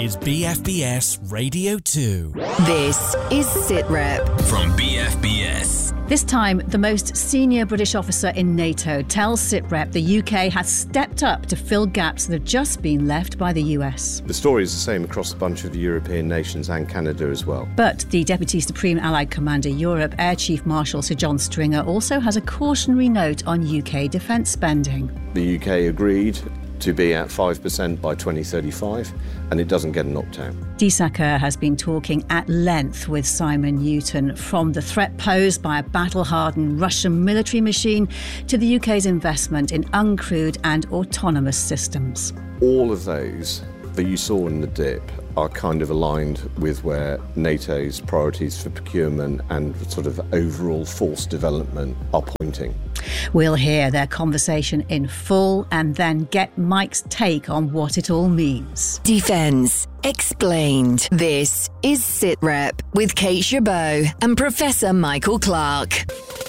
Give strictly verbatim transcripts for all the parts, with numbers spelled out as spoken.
is B F B S Radio two. This is SITREP From B F B S. This time, the most senior British officer in NATO tells SITREP the U K has stepped up to fill gaps that have just been left by the U S. The story is the same across a bunch of European nations and Canada as well. But the Deputy Supreme Allied Commander Europe, Air Chief Marshal Sir John Stringer, also has a cautionary note on U K defence spending. The U K agreed to be at five percent by twenty thirty-five, and it doesn't get an opt-out. Desacker has been talking at length with Simon Newton, from the threat posed by a battle-hardened Russian military machine to the U K's investment in uncrewed and autonomous systems. All of those that you saw in the dip are kind of aligned with where NATO's priorities for procurement and sort of overall force development are pointing. We'll hear their conversation in full and then get Mike's take on what it all means. Defence Explained. This is SITREP with Kate Chabot and Professor Michael Clark.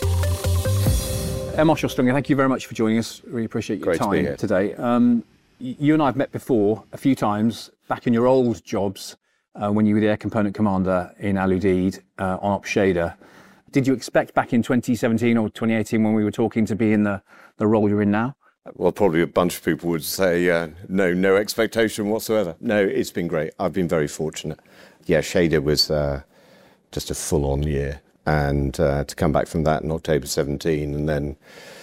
Air Marshal Stringer, thank you very much for joining us. Really appreciate your Great to be time here. today. Um, you and I have met before a few times back in your old jobs uh, when you were the Air Component Commander in Al Udeid uh, on Op Shader. Did you expect back in twenty seventeen or twenty eighteen when we were talking to be in the, the role you're in now? Well, probably a bunch of people would say uh, no, no expectation whatsoever. No, it's been great. I've been very fortunate. Yeah, Shader was uh, just a full-on year. And uh, to come back from that in October seventeen and then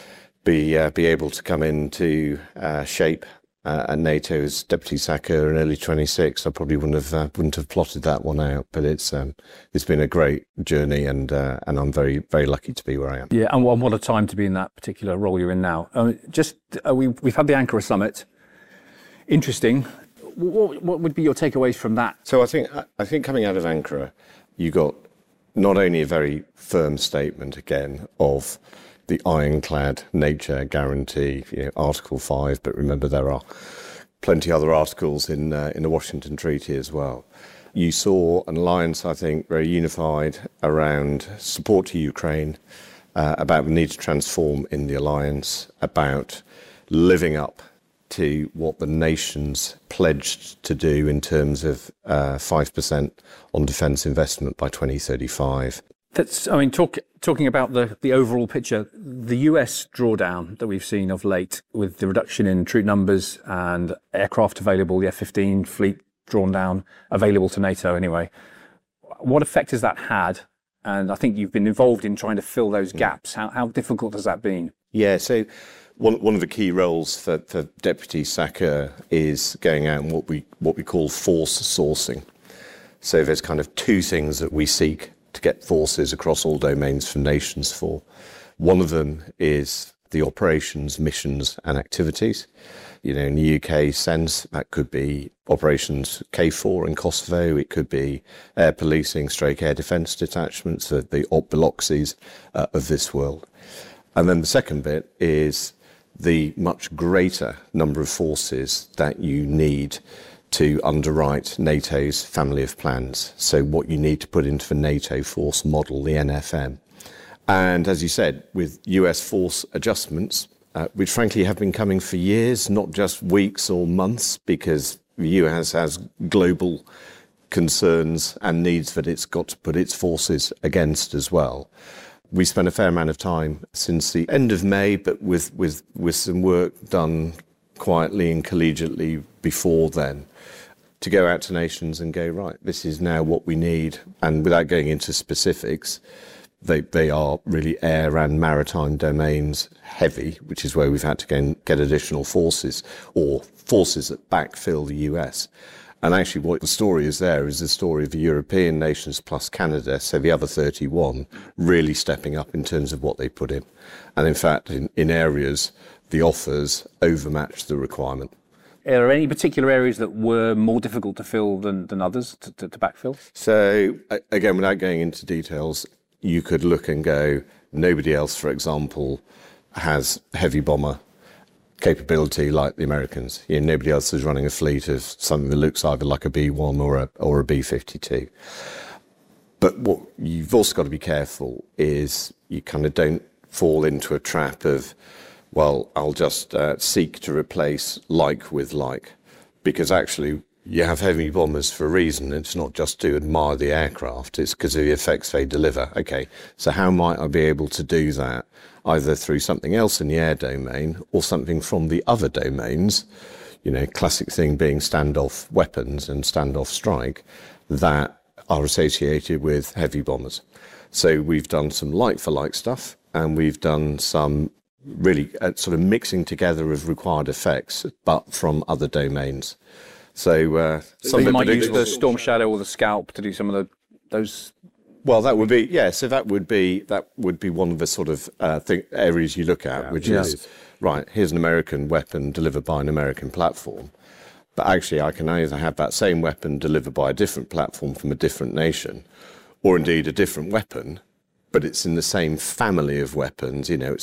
be uh, be able to come into uh, shape uh, at NATO as Deputy Sacker in early twenty-six, I probably wouldn't have uh, wouldn't have plotted that one out. But it's um, it's been a great journey, and uh, and I'm very very lucky to be where I am. Yeah, and what a time to be in that particular role you're in now. Um, just uh, we we've had the Ankara summit. Interesting. What what would be your takeaways from that? So I think I think coming out of Ankara, you got not only a very firm statement again of the ironclad nature guarantee, you know, Article five, but remember there are plenty other articles in uh, in the Washington Treaty as well. You saw an alliance, I think, very unified around support to Ukraine, uh, about the need to transform in the alliance, about living up to what the nations pledged to do in terms of uh, five percent on defence investment by twenty thirty-five. That's, I mean, talk, talking about the, the overall picture, the U S drawdown that we've seen of late with the reduction in troop numbers and aircraft available, the F fifteen fleet drawn down, available to NATO anyway. What effect has that had? And I think you've been involved in trying to fill those gaps. How, how difficult has that been? Yeah, so one one of the key roles for, for Deputy Sacker is going out and what we what we call force sourcing. So there's kind of two things that we seek to get forces across all domains from nations for. One of them is the operations, missions and activities. You know, in the U K sense, that could be operations K four in Kosovo, it could be air policing, stroke air defence detachments, the, the O P Biloxis uh, of this world. And then the second bit is the much greater number of forces that you need to underwrite NATO's family of plans. So what you need to put into the NATO force model, the N F M. And as you said, with U S force adjustments, uh, which frankly have been coming for years, not just weeks or months, because the U S has global concerns and needs that it's got to put its forces against as well. We spent a fair amount of time since the end of May, but with, with, with some work done quietly and collegiately before then, to go out to nations and go, right, this is now what we need. And without going into specifics, they they are really air and maritime domains heavy, which is where we've had to go and get additional forces, or forces that backfill the U S. And actually what the story is there is the story of the European nations plus Canada, so the other thirty-one, really stepping up in terms of what they put in. And in fact, in, in areas, the offers overmatch the requirement. Are there any particular areas that were more difficult to fill than, than others to, to, to backfill? So, again, without going into details, you could look and go, nobody else, for example, has heavy bomber capability like the Americans. You know, nobody else is running a fleet of something that looks either like a B one or a, or a B fifty-two. But what you've also got to be careful is you kind of don't fall into a trap of, well, I'll just uh, seek to replace like with like, because actually You have heavy bombers for a reason. It's not just to admire the aircraft, it's because of the effects they deliver. Okay, so how might I be able to do that? Either through something else in the air domain or something from the other domains, you know, classic thing being standoff weapons and standoff strike, that are associated with heavy bombers. So we've done some like-for-like stuff, and we've done some really uh, sort of mixing together of required effects, but from other domains. So, uh, so you might use the Storm Shadow or the Scalp to do some of the those. Well, that would be yeah. So that would be that would be one of the sort of uh, thing, areas you look at, yeah, which yeah. is right. Here's an American weapon delivered by an American platform, but actually, I can either have that same weapon delivered by a different platform from a different nation, or indeed a different weapon, but it's in the same family of weapons. You know, it's